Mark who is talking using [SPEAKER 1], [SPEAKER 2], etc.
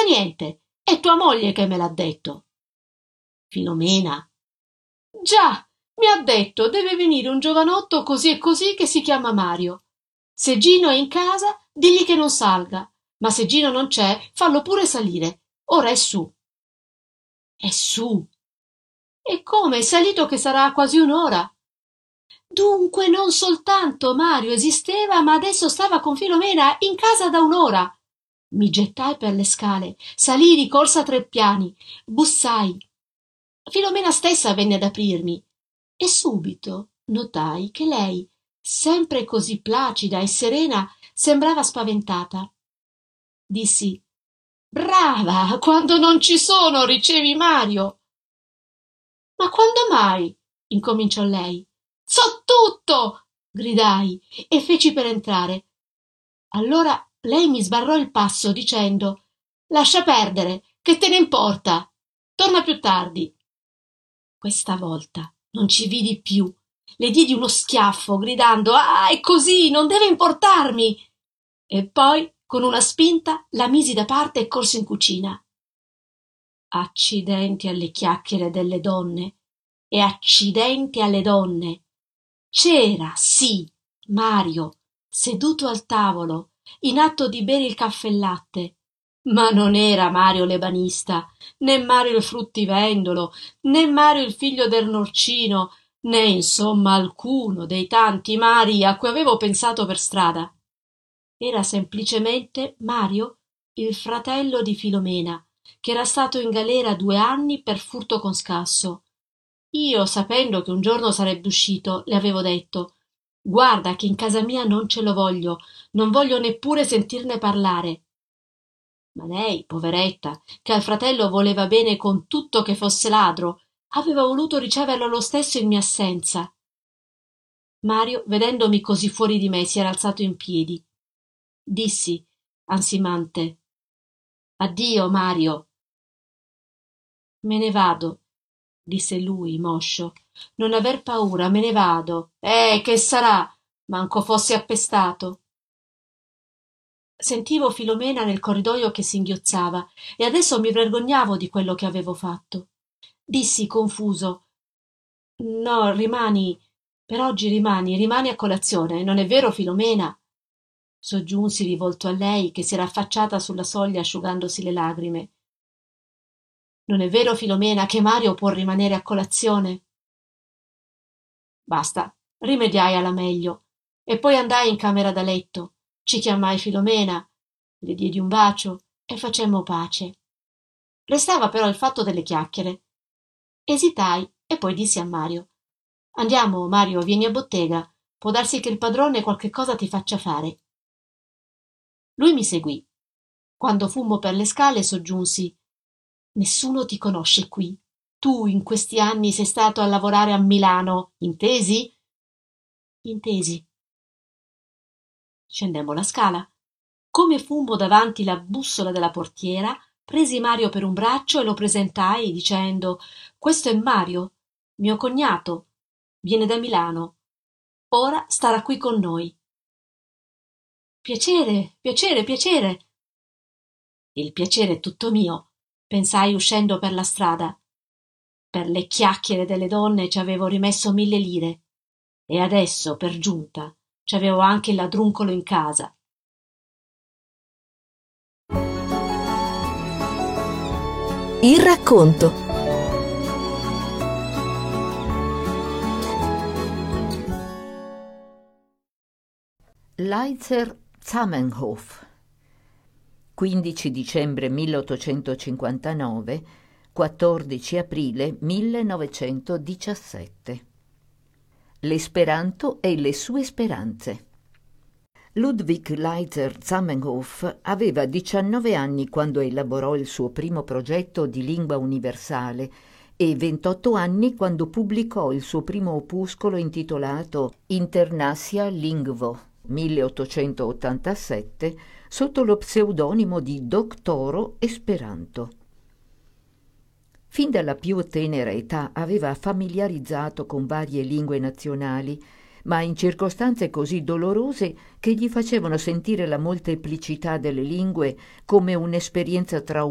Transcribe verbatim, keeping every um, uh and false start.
[SPEAKER 1] Da niente, è tua moglie che me l'ha detto. Filomena. Già, mi ha detto deve venire un giovanotto così e così che si chiama Mario. Se Gino è in casa, digli che non salga, ma se Gino non c'è, fallo pure salire. Ora è su. È su. E come? È salito che sarà quasi un'ora. Dunque non soltanto Mario esisteva, ma adesso stava con Filomena in casa da un'ora. Mi gettai per le scale, salii di corsa tre piani, bussai. Filomena stessa venne ad aprirmi e subito notai che lei, sempre così placida e serena, sembrava spaventata. Dissi: Brava, quando non ci sono ricevi Mario. Ma quando mai? Incominciò lei. So tutto! Gridai e feci per entrare. Allora lei mi sbarrò il passo dicendo: Lascia perdere, che te ne importa? Torna più tardi. Questa volta non ci vidi più. Le diedi uno schiaffo, gridando: Ah, è così, non deve importarmi! E poi, con una spinta, la misi da parte e corsi in cucina. Accidenti alle chiacchiere delle donne e accidenti alle donne. C'era, sì, Mario, seduto al tavolo, in atto di bere il caffè e latte. Ma non era Mario l'ebanista, né Mario il fruttivendolo, né Mario il figlio del norcino, né insomma alcuno dei tanti Mari a cui avevo pensato per strada. Era semplicemente Mario, il fratello di Filomena, che era stato in galera due anni per furto con scasso. Io, sapendo che un giorno sarebbe uscito, le avevo detto: Guarda che in casa mia non ce lo voglio, non voglio neppure sentirne parlare. Ma lei, poveretta, che al fratello voleva bene con tutto che fosse ladro, aveva voluto riceverlo lo stesso in mia assenza. Mario, vedendomi così fuori di me, si era alzato in piedi. Dissi, ansimante: Addio, Mario. Me ne vado, disse lui, moscio. Non aver paura, me ne vado. Eh, che sarà? Manco fossi appestato. Sentivo Filomena nel corridoio che singhiozzava e adesso mi vergognavo di quello che avevo fatto. Dissi confuso: No, rimani, per oggi rimani, rimani a colazione, non è vero, Filomena? Soggiunsi rivolto a lei che si era affacciata sulla soglia asciugandosi le lagrime. Non è vero, Filomena, che Mario può rimanere a colazione? Basta, rimediai alla meglio e poi andai in camera da letto. Ci chiamai Filomena, le diedi un bacio e facemmo pace. Restava però il fatto delle chiacchiere. Esitai e poi dissi a Mario: Andiamo, Mario, vieni a bottega. Può darsi che il padrone qualche cosa ti faccia fare. Lui mi seguì. Quando fummo per le scale soggiunsi: Nessuno ti conosce qui. Tu in questi anni sei stato a lavorare a Milano, intesi? Intesi. Scendemmo la scala. Come fummo davanti la bussola della portiera, presi Mario per un braccio e lo presentai dicendo: Questo è Mario, mio cognato. Viene da Milano. Ora starà qui con noi. Piacere, piacere, piacere. Il piacere è tutto mio, pensai uscendo per la strada. Per le chiacchiere delle donne ci avevo rimesso mille lire e adesso, per giunta, ci avevo anche il ladruncolo in casa.
[SPEAKER 2] Il racconto. Leitzer Zamenhof, quindici dicembre milleottocentocinquantanove, quattordici aprile millenovecentodiciassette. L'esperanto e le sue speranze. Ludwig Leitzer Zamenhof aveva diciannove anni quando elaborò il suo primo progetto di lingua universale e ventotto anni quando pubblicò il suo primo opuscolo intitolato Internasia Lingvo, milleottocentottantasette, sotto lo pseudonimo di Doctoro Esperanto. Fin dalla più tenera età aveva familiarizzato con varie lingue nazionali, ma in circostanze così dolorose che gli facevano sentire la molteplicità delle lingue come un'esperienza traumatica